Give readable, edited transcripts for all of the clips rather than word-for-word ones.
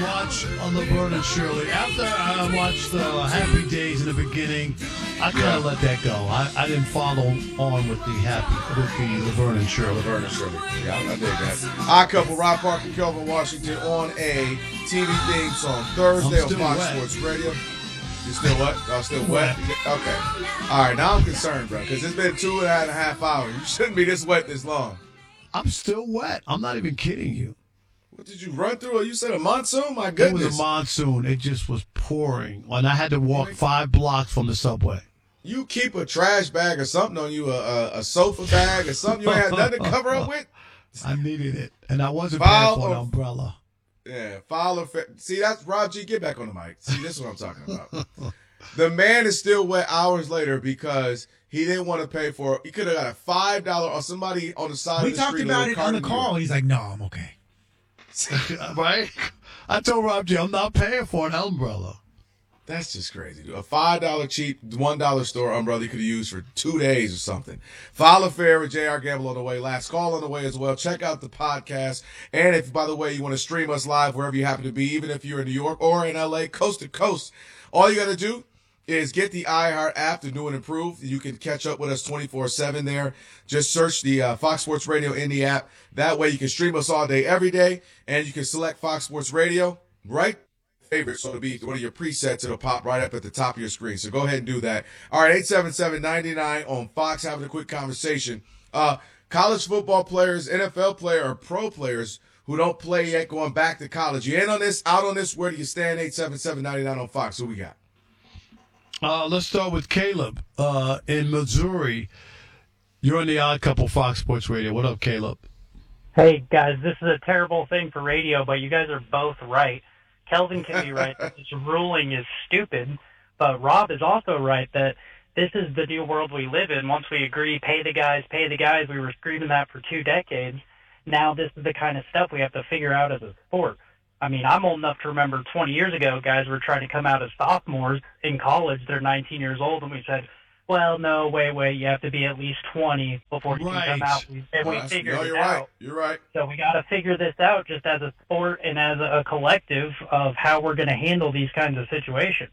watch Laverne and Shirley. After I watched Happy Days in the beginning, I kind of let that go. I didn't follow on with the Laverne and Shirley. Laverne and Shirley. Yeah, I dig that. Odd Couple, Rob Parker, Kelvin Washington on a TV theme song Thursday on Fox Sports Radio. You still what? Oh, still wet? Okay. All right, now I'm concerned, bro, because it's been 2.5 hours. You shouldn't be this wet this long. I'm still wet. I'm not even kidding you. What did you run through? You said a monsoon? My goodness. It was a monsoon. It just was pouring. And I had to walk 5 blocks from the subway. You keep a trash bag or something on you, a sofa bag or something you ain't had nothing to cover up with? I needed it. And I wasn't paying for an umbrella. Yeah, see, that's Rob G. Get back on the mic. See, this is what I'm talking about. The man is still wet hours later because he didn't want to pay for it. He could have got a $5 or somebody on the side of the street. We talked about it on the call. He's like, no, I'm okay. Right? I told Rob G. I'm not paying for an umbrella. That's just crazy, dude. A $5 cheap, $1 store umbrella you could have used for 2 days or something. File Affair with J.R. Gamble on the way. Last Call on the way as well. Check out the podcast. And if, by the way, you want to stream us live wherever you happen to be, even if you're in New York or in L.A., coast to coast, all you got to do is get the iHeart app, the new and improved. You can catch up with us 24/7 there. Just search the Fox Sports Radio in the app. That way you can stream us all day, every day, and you can select Fox Sports Radio, right? Favorite, so it'll be one of your presets. It'll pop right up at the top of your screen. So go ahead and do that. All right, 877-99 on Fox, having a quick conversation. College football players, NFL player, or pro players who don't play yet going back to college. You in on this, out on this? Where do you stand? 877-99 on Fox. Who we got? Let's start with Caleb in Missouri. You're on the Odd Couple Fox Sports Radio. What up, Caleb? Hey, guys, this is a terrible thing for radio, but you guys are both right. Kelvin can be right that this ruling is stupid, but Rob is also right that this is the new world we live in. Once we agree, pay the guys, we were screaming that for 2 decades. Now this is the kind of stuff we have to figure out as a sport. I mean, I'm old enough to remember 20 years ago, guys were trying to come out as sophomores in college. They're 19 years old, and we said, well, no, wait, you have to be at least 20 before you can come out. And we figured it out. You're right. So we got to figure this out just as a sport and as a collective of how we're going to handle these kinds of situations.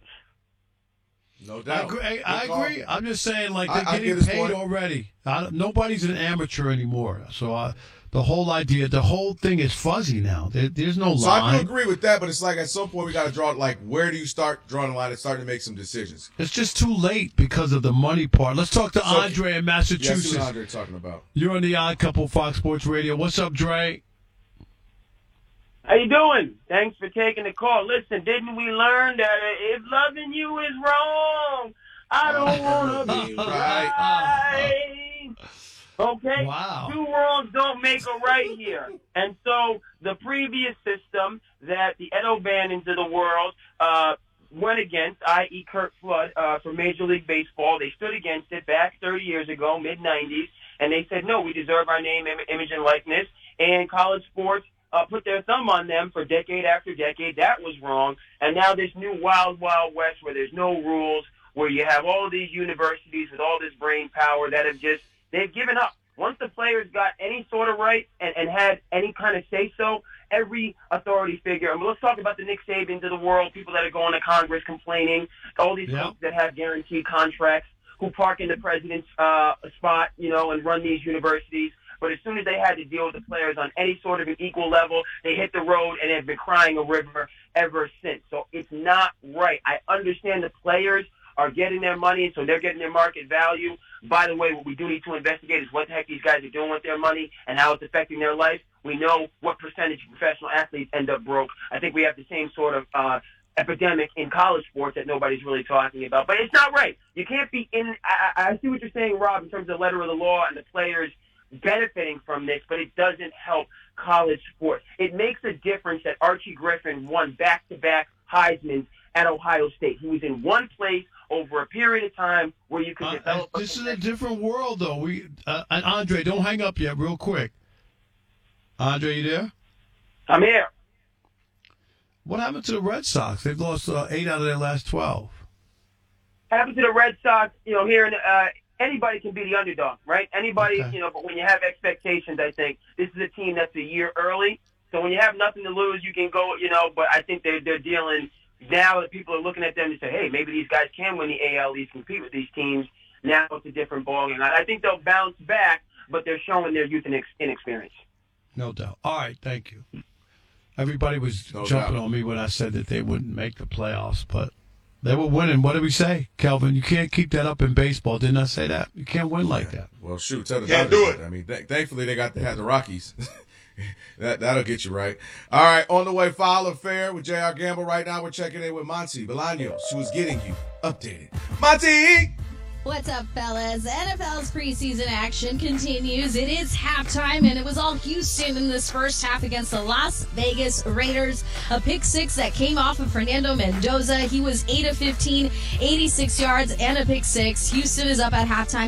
No doubt. I agree. I'm just saying, like, they're getting paid already. Nobody's an amateur anymore. So the whole idea, the whole thing is fuzzy now. There's no line. So I do agree with that, but it's like at some point we got to draw, like, where do you start drawing the line and starting to make some decisions? It's just too late because of the money part. Let's talk to Andre in Massachusetts. Yeah, see what Andre talking about. You're on the Odd Couple Fox Sports Radio. What's up, Dre? How you doing? Thanks for taking the call. Listen, didn't we learn that if loving you is wrong, I don't want to be right? Okay? Wow. 2 wrongs don't make a right here. And so the previous system that the Ed O'Bannons of the world went against, i.e. Curt Flood for Major League Baseball, they stood against it back 30 years ago, mid-'90s, and they said, no, we deserve our name, image, and likeness. And college sports put their thumb on them for decade after decade. That was wrong. And now this new wild, wild west where there's no rules, where you have all of these universities with all this brain power that they've given up. Once the players got any sort of right and had any kind of say-so, every authority figure, and let's talk about the Nick Sabans of the world, people that are going to Congress complaining, all these folks that have guaranteed contracts, who park in the president's spot, and run these universities. But as soon as they had to deal with the players on any sort of an equal level, they hit the road and have been crying a river ever since. So it's not right. I understand the players are getting their money, and so they're getting their market value. By the way, what we do need to investigate is what the heck these guys are doing with their money and how it's affecting their life. We know what percentage of professional athletes end up broke. I think we have the same sort of epidemic in college sports that nobody's really talking about. But it's not right. You can't be in – I see what you're saying, Rob, in terms of the letter of the law and the players benefiting from this, but it doesn't help college sports. It makes a difference that Archie Griffin won back-to-back Heismans at Ohio State. He was in one place over a period of time where you could develop. This is a different world, though. And Andre, don't hang up yet, real quick. Andre, you there? I'm here. What happened to the Red Sox? They've lost 8 out of their last 12. Happened to the Red Sox, here in anybody can be the underdog, right? Anybody, but when you have expectations, I think this is a team that's a year early. So when you have nothing to lose, you can go, but I think they're dealing now that people are looking at them and say, hey, maybe these guys can win the AL East, compete with these teams. Now it's a different ballgame. I think they'll bounce back, but they're showing their youth and inexperience. No doubt. All right, thank you. Everybody was No jumping doubt. on me when I said that they wouldn't make the playoffs, but they were winning. What did we say, Kelvin? You can't keep that up in baseball. Didn't I say that? You can't win like that. Well, shoot, tell the Can't Dodgers do that. I mean, thankfully they had the Rockies. That'll get you right. All right, on the way, Foul or Fair with J.R. Gamble. Right now, we're checking in with Monty Bolaños, who's getting you updated. Monty! What's up, fellas? NFL's preseason action continues. It is halftime, and it was all Houston in this first half against the Las Vegas Raiders. A pick six that came off of Fernando Mendoza. He was 8 of 15, 86 yards, and a pick six. Houston is up at halftime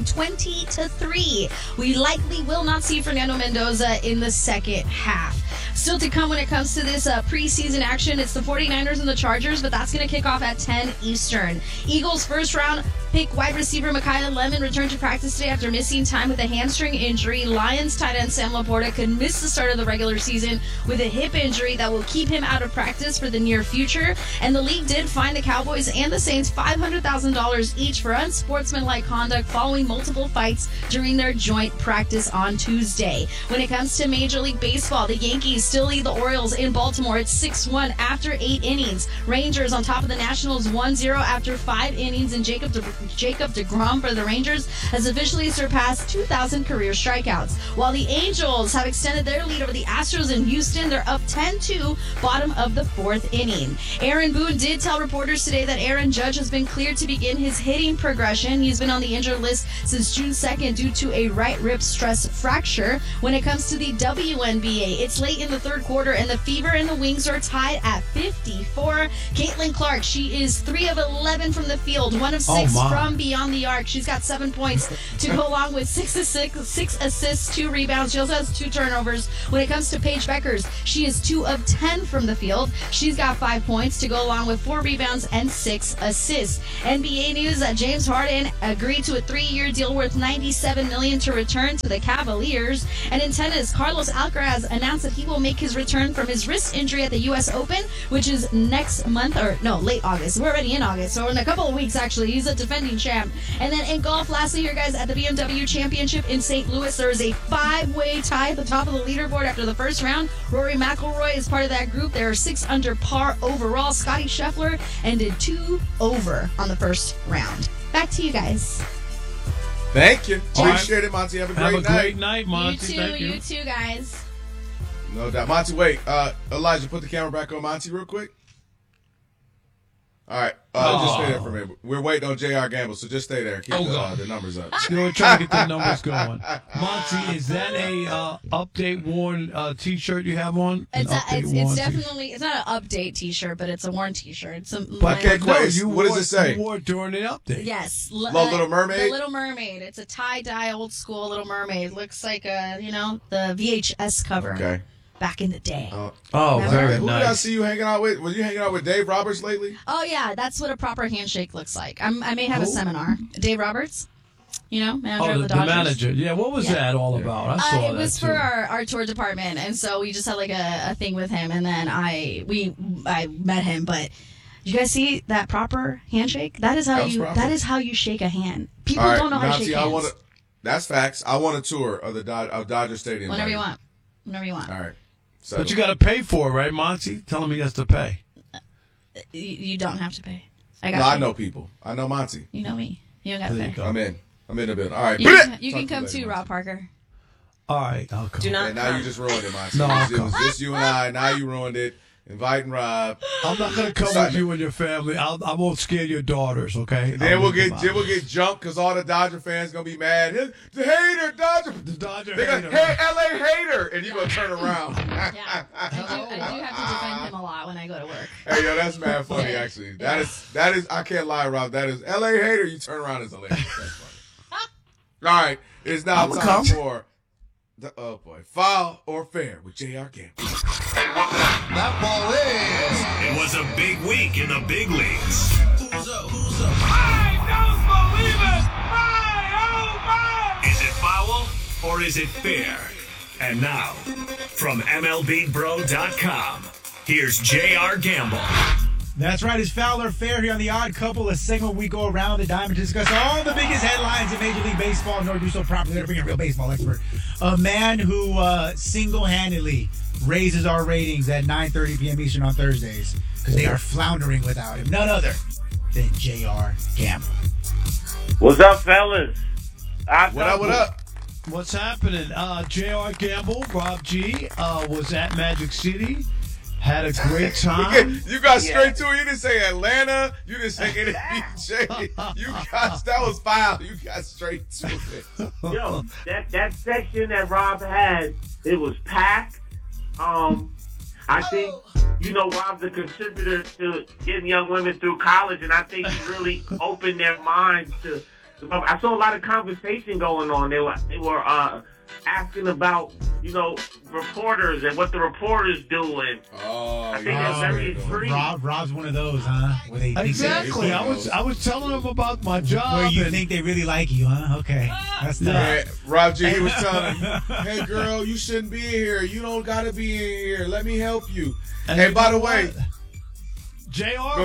20-3. We likely will not see Fernando Mendoza in the second half. Still to come when it comes to this preseason action, it's the 49ers and the Chargers, but that's going to kick off at 10 Eastern. Eagles first round pick wide receiver Micaiah Lemon returned to practice today after missing time with a hamstring injury. Lions tight end Sam Laporta could miss the start of the regular season with a hip injury that will keep him out of practice for the near future. And the league did fine the Cowboys and the Saints $500,000 each for unsportsmanlike conduct following multiple fights during their joint practice on Tuesday. When it comes to Major League Baseball, the Yankees still lead the Orioles in Baltimore. It's 6-1 after 8 innings. Rangers on top of the Nationals 1-0 after 5 innings, and Jacob deGrom for the Rangers has officially surpassed 2,000 career strikeouts. While the Angels have extended their lead over the Astros in Houston, they're up 10-2, bottom of the 4th inning. Aaron Boone did tell reporters today that Aaron Judge has been cleared to begin his hitting progression. He's been on the injured list since June 2nd due to a right rib stress fracture. When it comes to the WNBA, it's late in the third quarter, and the Fever and the Wings are tied at 54. Caitlin Clark, she is 3 of 11 from the field, 1 of 6 from beyond the arc. She's got 7 points to go along with 6 assists, 2 rebounds. She also has 2 turnovers. When it comes to Paige Beckers, she is 2 of 10 from the field. She's got 5 points to go along with 4 rebounds and 6 assists. NBA news that James Harden agreed to a 3-year deal worth $97 million to return to the Cavaliers. And in tennis, Carlos Alcaraz announced that he will make his return from his wrist injury at the U.S. Open, which is next month, or no, late August. We're already in August, so in a couple of weeks, actually. He's a defending champ. And then in golf, lastly here, guys, at the BMW Championship in St. Louis, there is a 5-way tie at the top of the leaderboard after the first round. Rory McIlroy is part of that group. There are 6 under par overall. Scotty Scheffler ended 2 over on the first round. Back to you guys. Thank you. All right. Appreciate it, Monty. Have a Have great a night. great night, Monty. Thank You too, guys. No doubt. Monty, wait. Elijah, put the camera back on Monty real quick. All right. Just stay there for a minute. We're waiting on J.R. Gamble, so just stay there. Keep the numbers up. We're trying to get the numbers going. Monty, is that a update worn T-shirt you have on? It's definitely, it's not an update T-shirt, but it's a worn T-shirt. It's a But what does it say? You wore it during the update. Yes. Little Mermaid? The Little Mermaid. It's a tie-dye, old-school Little Mermaid. Looks like, the VHS cover. Okay. Back in the day. Very Who did I nice. see you hanging out with? Was you hanging out with Dave Roberts lately? Oh, yeah. That's what a proper handshake looks like. I may have a seminar. Dave Roberts, manager of the Dodgers. The manager. Yeah, what was that all about? I saw it was that, for too. our tour department, and so we just had like a thing with him, and then I met him. But you guys see that proper handshake? That is how you shake a hand. People don't know how to shake hands. That's facts. I want a tour of the Dodger Stadium. Whenever you want. All right. But you got to pay for it, right, Monty? Tell him he has to pay. You don't have to pay. I know people. I know Monty. You know me. You don't got to pay. I'm in the building. All right. You can come too, Rob Parker. All right, I'll come. Do not And now you just ruined it, Monty. No, I'll it was just you and I. Now you ruined it. Inviting Rob. I'm not going to come with you and your family. I won't scare your daughters, okay? And then we'll get jumped because all the Dodger fans going to be mad. The hater, Dodger. The Dodger They hater. go, hey, LA hater. And you're going to turn around. Yeah, I do have to defend him a lot when I go to work. Hey, yo, that's mad funny, actually. That is, I can't lie, Rob. That is LA hater. You turn around as hilarious. That's funny. All right. It's now time for Foul or Fair with J.R. Gamble. That ball is. It was a big week in the big leagues. Who's up? I don't believe it! My, oh my! Is it foul or is it fair? And now, from MLBBro.com, here's J.R. Gamble. That's right. It's Fowler Fair here on The Odd Couple, a segment we go around the diamond to discuss all the biggest headlines in Major League Baseball. In order to do so properly, to bring a real baseball expert. A man who single-handedly raises our ratings at 9:30 p.m. Eastern on Thursdays because they are floundering without him. None other than J.R. Gamble. What's up, fellas? What up? What's happening? J.R. Gamble, Rob G, was at Magic City. Had a great time. You got straight to it. You didn't say Atlanta. You didn't say NBJ. That was foul. You got straight to it. Yo, that section that Rob had, it was packed. I think, Rob's a contributor to getting young women through college, and I think he really opened their minds to. I saw a lot of conversation going on. They were asking about, reporters and what the reporters do. And I think that's very intriguing. Rob's one of those, huh? Where they Exactly. I was telling them about my job. Where you think they really like you, huh? Okay. That's yeah, Rob G, he was telling him, hey, girl, you shouldn't be here. You don't got to be in here. Let me help you. And hey, by the way, JR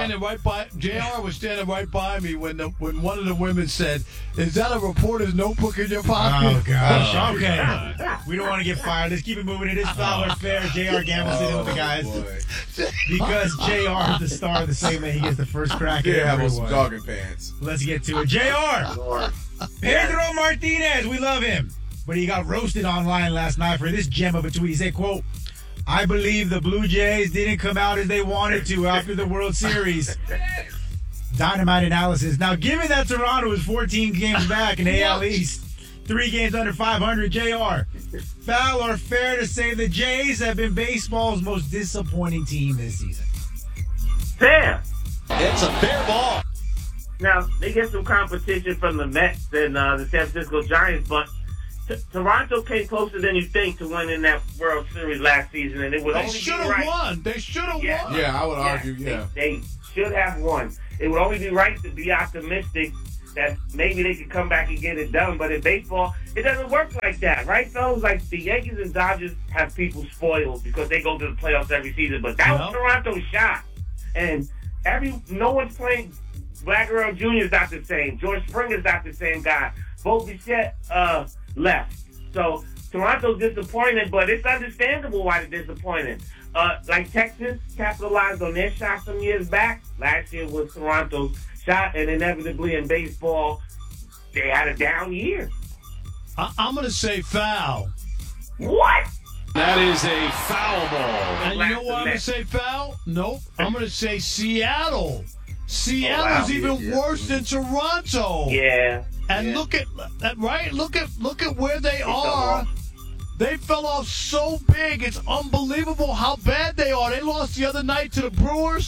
was standing right by me when one of the women said, "Is that a reporter's notebook in your pocket?" Oh gosh. Okay. We don't want to get fired. Let's keep it moving. It is Fowler Fair. J.R. Gamble sitting with the guys. Because J.R. is the star of the segment, he gets the first crack at everyone. Some jogging pants. Let's get to it. J.R. Pedro Martinez, we love him. But he got roasted online last night for this gem of a tweet. He said, quote, I believe the Blue Jays didn't come out as they wanted to after the World Series. Dynamite analysis. Now, given that Toronto is 14 games back in AL East, 3 games under 500, JR, foul or fair to say the Jays have been baseball's most disappointing team this season? Fair. It's a fair ball. Now, they get some competition from the Mets and the San Francisco Giants, but Toronto came closer than you think to winning that World Series last season, and it would only be right. They should have won. Yeah, I would argue, yeah. They should have won. It would only be right to be optimistic that maybe they could come back and get it done, but in baseball, it doesn't work like that, right, fellas? Like, the Yankees and Dodgers have people spoiled because they go to the playoffs every season, but that was Toronto's shot. And no one's playing. Vlad Guerrero Jr. is not the same. George Springer's not the same guy. Bo Bichette left. So Toronto's disappointed, but it's understandable why they're disappointed. Like Texas capitalized on their shot some years back. Last year was Toronto's shot, and inevitably in baseball, they had a down year. I'm going to say foul. What? That is a foul ball. And you know why I'm going to say foul? Nope. I'm going to say Seattle. Seattle's even worse than Toronto. Yeah. And look at that, right? Look at where they are. They fell off so big. It's unbelievable how bad they are. They lost the other night to the Brewers,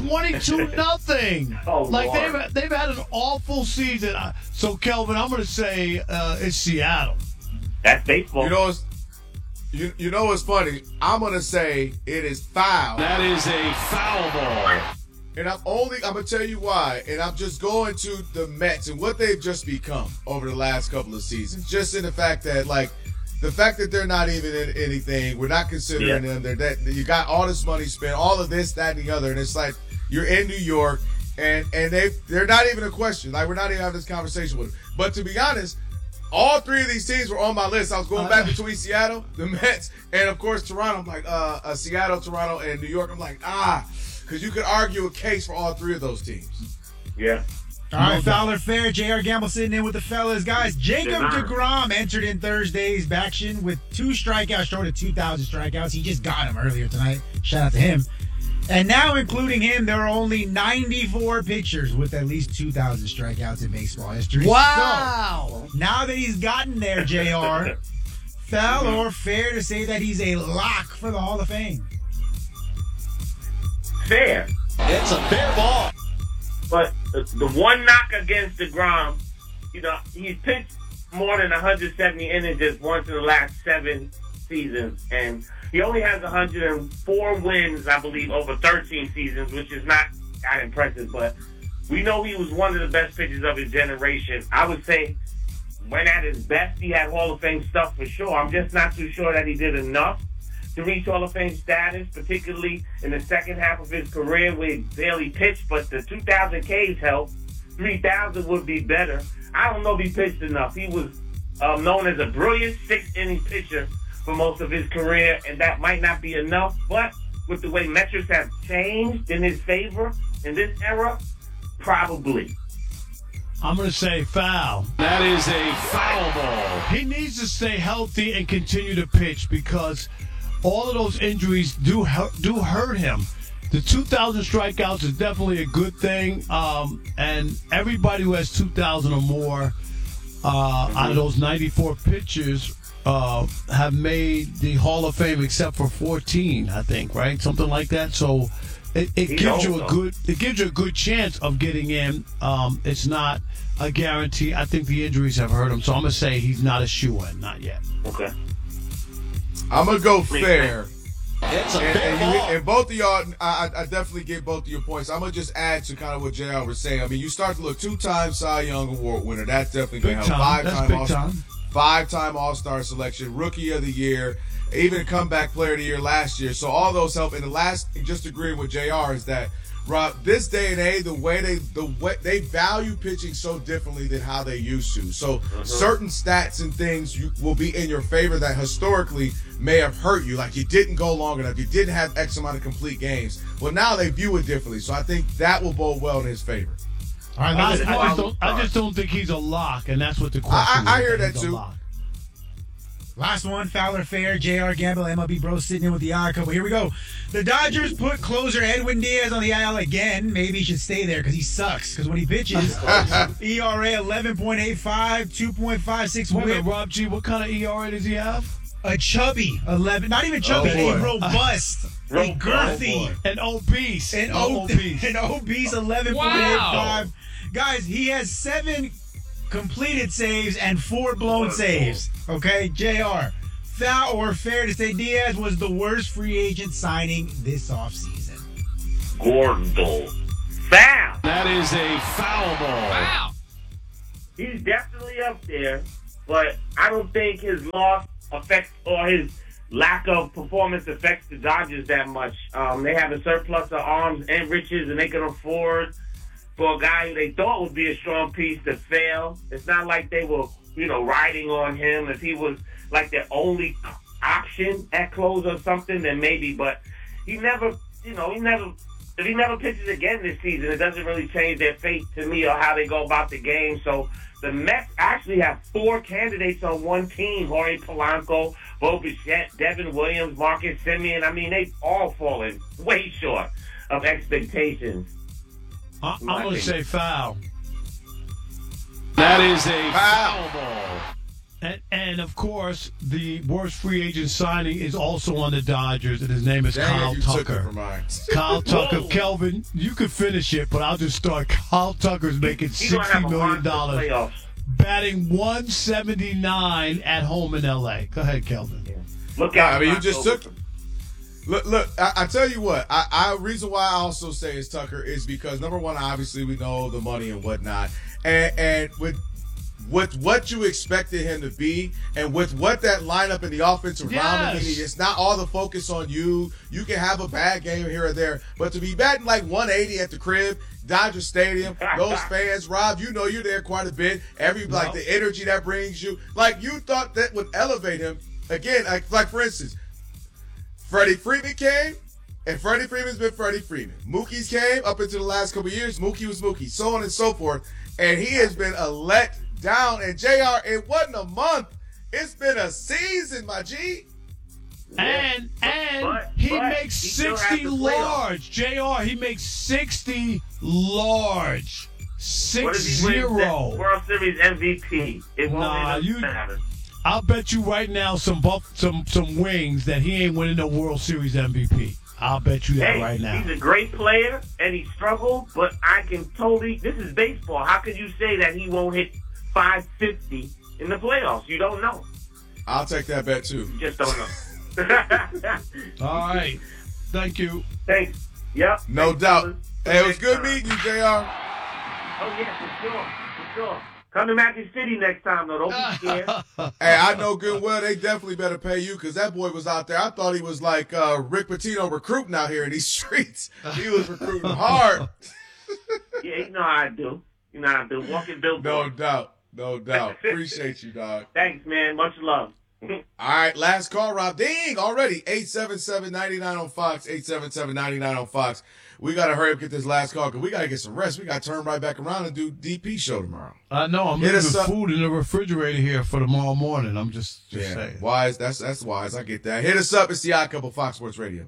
22-0. Like Lord. they've had an awful season. So Kelvin, I'm going to say it's Seattle. That's baseball. You know what's funny? I'm going to say it is foul. That is a foul ball. And I'm going to tell you why. And I'm just going to the Mets and what they've just become over the last couple of seasons. Just in the fact that they're not even in anything. We're not considering them. You got all this money spent, all of this, that, and the other. And it's like you're in New York and they're not even a question. Like, we're not even having this conversation with them. But to be honest, all 3 of these teams were on my list. I was going back between Seattle, the Mets, and of course Toronto. I'm like, Seattle, Toronto, and New York. I'm like, because you could argue a case for all 3 of those teams. Yeah. All right, Fowler Fair, J.R. Gamble sitting in with the fellas. Guys, Jacob deGrom entered in Thursday's action with 2 strikeouts, short of 2,000 strikeouts. He just got them earlier tonight. Shout out to him. And now, including him, there are only 94 pitchers with at least 2,000 strikeouts in baseball history. Wow. So, now that he's gotten there, J.R., foul or fair to say that he's a lock for the Hall of Fame? Fair. It's a fair ball. But the one knock against DeGrom, he's pitched more than 170 innings just once in the last 7 seasons. And he only has 104 wins, I believe, over 13 seasons, which is not that impressive. But we know he was one of the best pitchers of his generation. I would say when at his best, he had Hall of Fame stuff for sure. I'm just not too sure that he did enough to reach Hall of Fame status, particularly in the second half of his career where he barely pitched, but the 2,000 Ks helped. 3,000 would be better. I don't know if he pitched enough. He was known as a brilliant sixth-inning pitcher for most of his career, and that might not be enough, but with the way metrics have changed in his favor in this era, probably. I'm going to say foul. That is a foul ball. He needs to stay healthy and continue to pitch because all of those injuries do hurt him. The 2,000 strikeouts is definitely a good thing, and everybody who has 2,000 or more out of those 94 pitchers have made the Hall of Fame except for 14, I think, right? Something like that. So it gives you a good chance of getting in. It's not a guarantee. I think the injuries have hurt him, so I'm gonna say he's not a shoo-in, not yet. Okay. I'm gonna go fair. It's a big ball. And both of y'all, I definitely get both of your points. I'm gonna just add to kind of what JR was saying. I mean, you start to look 2-time Cy Young Award winner. That's definitely gonna help. Five-time All-Star selection, Rookie of the Year, even a comeback Player of the Year last year. So all those help. And the last, just agreeing with JR, is that Rob, this day and age, the way they value pitching so differently than how they used to. So certain stats and things will be in your favor that historically may have hurt you, like you didn't go long enough, you didn't have X amount of complete games. Well, now they view it differently. So I think that will bode well in his favor. All right, I just don't think he's a lock, and that's what the question is. I hear that too. Last one, Fowler Fair, JR Gamble, MLB Bro sitting in with the odd couple. Here we go. The Dodgers put closer Edwin Diaz on the IL again. Maybe he should stay there because he sucks. Because when he pitches, ERA 11.85, 2.56 whip. Rob G, what kind of ERA does he have? A chubby 11, not even chubby, a robust, a girthy, an obese, an obese 11.85. Wow. Guys, he has 7 completed saves and 4 blown saves. Okay, JR. Foul or fair to say Diaz was the worst free agent signing this offseason? Gordo. Foul. That is a foul ball. Wow. He's definitely up there, but I don't think his loss affects or his lack of performance affects the Dodgers that much. They have a surplus of arms and riches, and they can afford for a guy who they thought would be a strong piece to fail. It's not like they were, riding on him. If he was like their only option at close or something, then maybe. But he never, if he never pitches again this season, it doesn't really change their fate to me or how they go about the game. So the Mets actually have 4 candidates on one team: Jorge Polanco, Bo Bichette, Devin Williams, Marcus Semien. I mean, they've all fallen way short of expectations. I'm going to say foul. That is a foul ball. And of course, the worst free agent signing is also on the Dodgers, and his name is Kyle Tucker. Kyle Tucker. Kelvin, you could finish it, but I'll just start. Kyle Tucker's making $60 million, batting 179 at home in L.A. Go ahead, Kelvin. Look out. I mean, you just took him. Look, I tell you what, reason why I also say it's Tucker is because, number one, obviously we know the money and whatnot. And with what you expected him to be and with what that lineup in the offense around him, it's not all the focus on you. You can have a bad game here or there, but to be batting like 180 at the crib, Dodger Stadium, those fans, Rob, you're there quite a bit. Like the energy that brings you, like you thought that would elevate him. Again, like for instance, Freddie Freeman came, and Freddie Freeman's been Freddie Freeman. Mookie's came up into the last couple of years. Mookie was Mookie, so on and so forth. And he has been a let down. And JR, it wasn't a month. It's been a season, my G. And he makes 60 large. JR, he makes 60 large. 6-0. World Series MVP. It won't matter. I'll bet you right now some wings that he ain't winning no World Series MVP. I'll bet you that right now. He's a great player, and he struggled, but I can this is baseball. How could you say that he won't hit 550 in the playoffs? You don't know. I'll take that bet, too. You just don't know. All right. Thank you. Thanks. Yep. No doubt. Hey, it was good meeting you, JR. Oh, yeah, for sure. Come to Magic City next time, though. Don't be scared. Hey, I know good well they definitely better pay you because that boy was out there. I thought he was like Rick Pitino recruiting out here in these streets. He was recruiting hard. Yeah, you know how I do. You know how I do. Walking billboard. No doubt. Appreciate you, dog. Thanks, man. Much love. All right, last call, Rob. Ding, already. 877-99 on Fox, 877-99 on Fox. We got to hurry up, get this last call, because we got to get some rest. We got to turn right back around and do DP show tomorrow. No, I'm leaving food in the refrigerator here for tomorrow morning. I'm just saying. Wise. That's wise. I get that. Hit us up. It's the Odd Couple, Fox Sports Radio.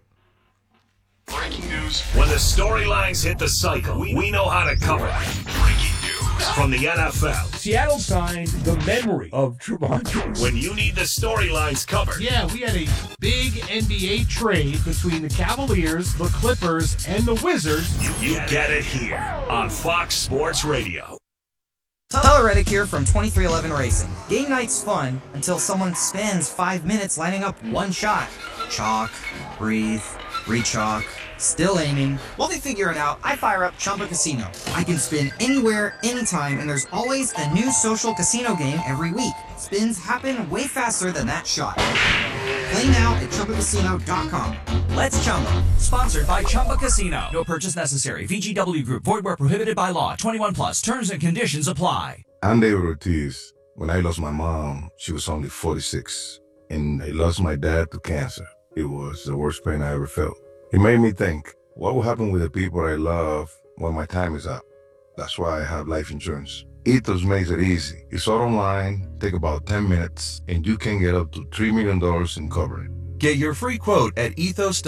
Breaking news. When the storylines hit the cycle, we know how to cover it. Breaking news from the NFL. Seattle signed the memory of Trevon. When you need the storylines covered. Yeah, we had a big NBA trade between the Cavaliers, the Clippers, and the Wizards. You get it here on Fox Sports Radio. Tyler Reddick here from 2311 Racing. Game night's fun until someone spends 5 minutes lining up one shot. Chalk, breathe, re-chalk, still aiming. While they figure it out, I fire up Chumba Casino. I can spin anywhere, anytime, and there's always a new social casino game every week. Spins happen way faster than that shot. Play now at ChumbaCasino.com. Let's Chumba. Sponsored by Chumba Casino. No purchase necessary. VGW Group. Void where prohibited by law. 21 plus. Terms and conditions apply. I'm David Ortiz. When I lost my mom, she was only 46. And I lost my dad to cancer. It was the worst pain I ever felt. It made me think, what will happen with the people I love when my time is up? That's why I have life insurance. Ethos makes it easy. It's all online, take about 10 minutes, and you can get up to $3 million in coverage. Get your free quote at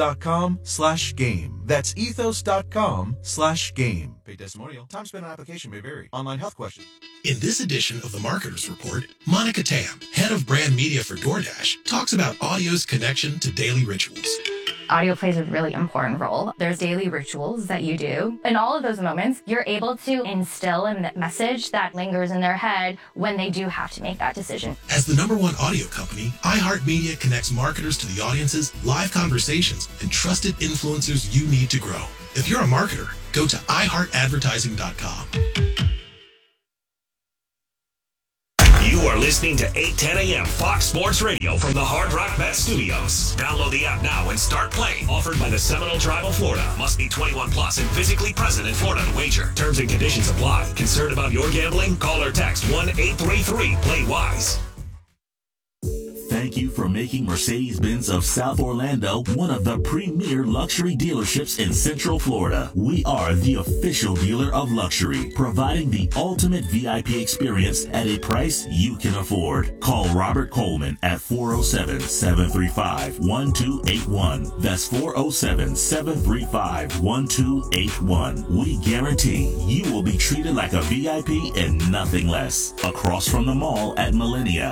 ethos.com/game. That's ethos.com/game. Pay testimonial. Time spent on application may vary. Online health question. In this edition of the Marketers Report, Monica Tam, head of brand media for DoorDash, talks about audio's connection to daily rituals. Audio plays a really important role. There's daily rituals that you do. In all of those moments, you're able to instill a message that lingers in their head when they do have to make that decision. As the #1 audio company, iHeartMedia connects marketers to the audiences, live conversations, and trusted influencers you need to grow. If you're a marketer, go to iHeartAdvertising.com. You are listening to 8:10 a.m. Fox Sports Radio from the Hard Rock Bet Studios. Download the app now and start playing. Offered by the Seminole Tribe of Florida. Must be 21 plus and physically present in Florida to wager. Terms and conditions apply. Concerned about your gambling? Call or text 1-833-PLAY-WISE. Thank you for making Mercedes-Benz of South Orlando one of the premier luxury dealerships in Central Florida. We are the official dealer of luxury, providing the ultimate VIP experience at a price you can afford. Call Robert Coleman at 407-735-1281. That's 407-735-1281. We guarantee you will be treated like a VIP and nothing less. Across from the mall at Millennia.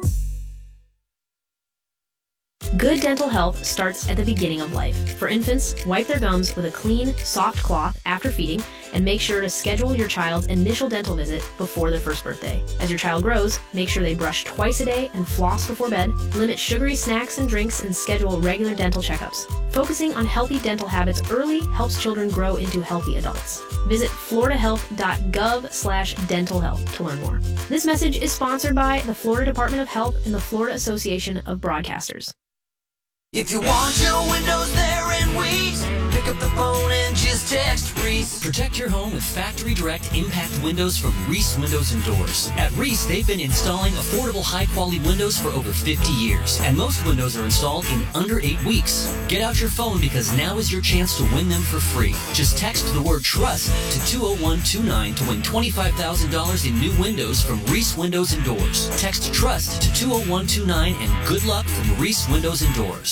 Good dental health starts at the beginning of life. For infants, wipe their gums with a clean, soft cloth after feeding, and make sure to schedule your child's initial dental visit before their first birthday. As your child grows, make sure they brush twice a day and floss before bed, limit sugary snacks and drinks, and schedule regular dental checkups. Focusing on healthy dental habits early helps children grow into healthy adults. Visit floridahealth.gov/dental health to learn more. This message is sponsored by the Florida Department of Health and the Florida Association of Broadcasters. If you want your windows there in weeks, pick up the phone and just text Reese. Protect your home with Factory Direct Impact Windows from Reese Windows and Doors. At Reese, they've been installing affordable, high-quality windows for over 50 years, and most windows are installed in under 8 weeks. Get out your phone because now is your chance to win them for free. Just text the word TRUST to 20129 to win $25,000 in new windows from Reese Windows and Doors. Text TRUST to 20129 and good luck from Reese Windows and Doors.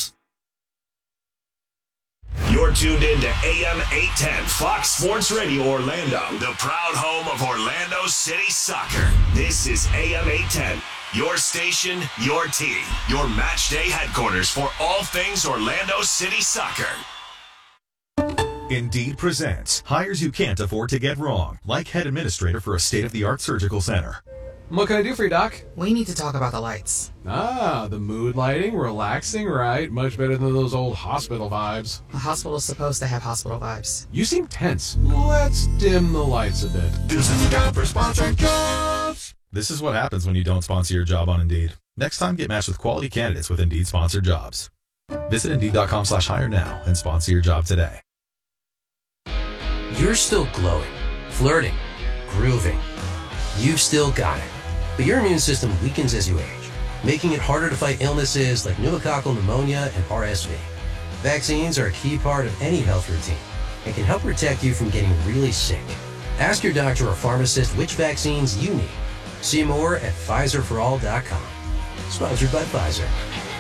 You're tuned in to AM 810 Fox Sports Radio Orlando, the proud home of Orlando City Soccer. This is AM 810, your station, your team, your match day headquarters for all things Orlando City Soccer. Indeed presents hires you can't afford to get wrong, like head administrator for a state-of-the-art surgical center. What can I do for you, Doc? We need to talk about the lights. Ah, the mood lighting, relaxing, right? Much better than those old hospital vibes. A hospital's supposed to have hospital vibes. You seem tense. Let's dim the lights a bit. This is time for sponsored jobs. This is what happens when you don't sponsor your job on Indeed. Next time, get matched with quality candidates with Indeed sponsored jobs. Visit Indeed.com/hire now and sponsor your job today. You're still glowing, flirting, grooving. You've still got it. But your immune system weakens as you age, making it harder to fight illnesses like pneumococcal pneumonia and RSV. Vaccines are a key part of any health routine and can help protect you from getting really sick. Ask your doctor or pharmacist which vaccines you need. See more at PfizerForAll.com. Sponsored by Pfizer.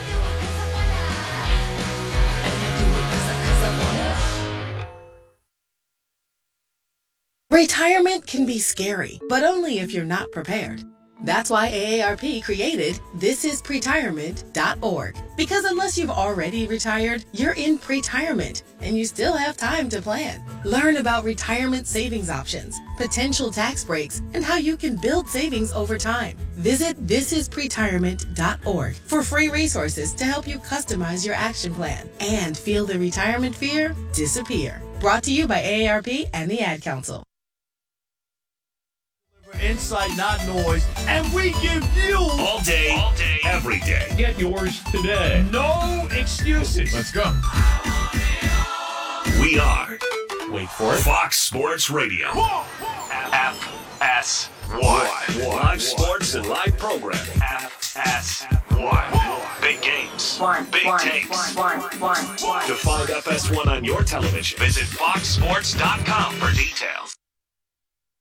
Retirement can be scary, but only if you're not prepared. That's why AARP created thisispretirement.org. Because unless you've already retired, you're in pretirement, and you still have time to plan. Learn about retirement savings options, potential tax breaks, and how you can build savings over time. Visit thisispretirement.org for free resources to help you customize your action plan and feel the retirement fear disappear. Brought to you by AARP and the Ad Council. Insight, not noise, and we give you all day, every day. Get yours today. No excuses. Let's go. We are, wait for it, Fox Sports Radio. FS1. Live sports and live programming. FS1. Big games. Big takes. To find FS1 on your television, visit foxsports.com for details.